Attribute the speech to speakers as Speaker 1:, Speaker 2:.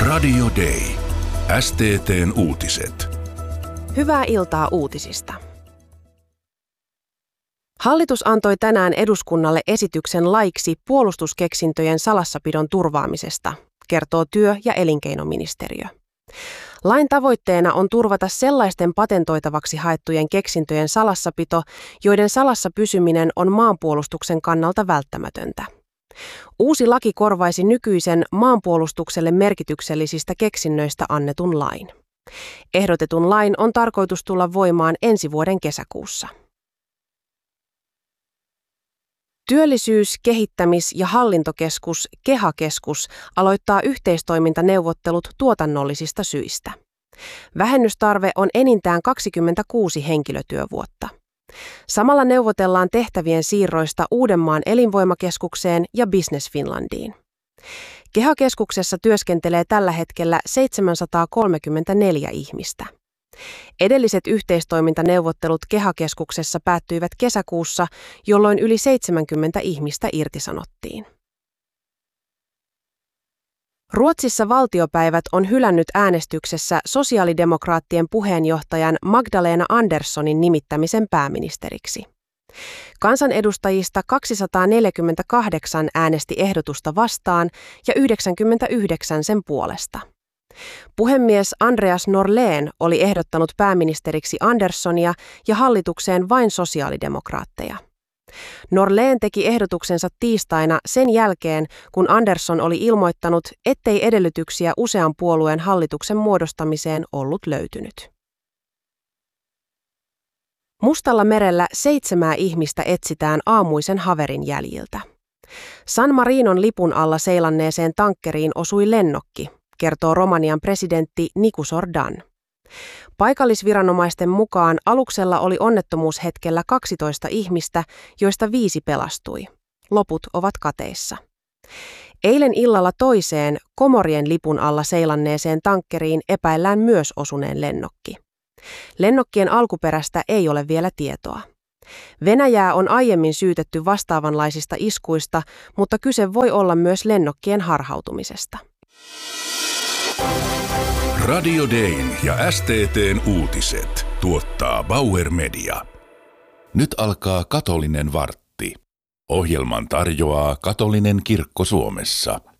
Speaker 1: Radio Day. STT:n uutiset.
Speaker 2: Hyvää iltaa uutisista. Hallitus antoi tänään eduskunnalle esityksen laiksi puolustuskeksintöjen salassapidon turvaamisesta, kertoo työ- ja elinkeinoministeriö. Lain tavoitteena on turvata sellaisten patentoitavaksi haettujen keksintöjen salassapito, joiden salassa pysyminen on maanpuolustuksen kannalta välttämätöntä. Uusi laki korvaisi nykyisen maanpuolustukselle merkityksellisistä keksinnöistä annetun lain. Ehdotetun lain on tarkoitus tulla voimaan ensi vuoden kesäkuussa. Työllisyys-, kehittämis- ja hallintokeskus KEHA-keskus aloittaa yhteistoimintaneuvottelut tuotannollisista syistä. Vähennystarve on enintään 26 henkilötyövuotta. Samalla neuvotellaan tehtävien siirroista Uudenmaan elinvoimakeskukseen ja Business Finlandiin. KEHA-keskuksessa työskentelee tällä hetkellä 734 ihmistä. Edelliset yhteistoimintaneuvottelut KEHA-keskuksessa päättyivät kesäkuussa, jolloin yli 70 ihmistä irtisanottiin. Ruotsissa valtiopäivät on hylännyt äänestyksessä sosiaalidemokraattien puheenjohtajan Magdalena Anderssonin nimittämisen pääministeriksi. Kansanedustajista 248 äänesti ehdotusta vastaan ja 99 sen puolesta. Puhemies Andreas Norlén oli ehdottanut pääministeriksi Anderssonia ja hallitukseen vain sosiaalidemokraatteja. Norlén teki ehdotuksensa tiistaina sen jälkeen, kun Andersson oli ilmoittanut, ettei edellytyksiä usean puolueen hallituksen muodostamiseen ollut löytynyt. Mustalla merellä 7 ihmistä etsitään aamuisen haverin jäljiltä. San Marinon lipun alla seilanneeseen tankkeriin osui lennokki, kertoo Romanian presidentti Nicu Sordan. Paikallisviranomaisten mukaan aluksella oli onnettomuushetkellä 12 ihmistä, joista 5 pelastui. Loput ovat kateissa. Eilen illalla toiseen Komorien lipun alla seilanneeseen tankkeriin epäillään myös osuneen lennokki. Lennokkien alkuperästä ei ole vielä tietoa. Venäjää on aiemmin syytetty vastaavanlaisista iskuista, mutta kyse voi olla myös lennokkien harhautumisesta.
Speaker 1: Radio Dayn ja STT:n uutiset tuottaa Bauer Media. Nyt alkaa katolinen vartti. Ohjelman tarjoaa katolinen kirkko Suomessa.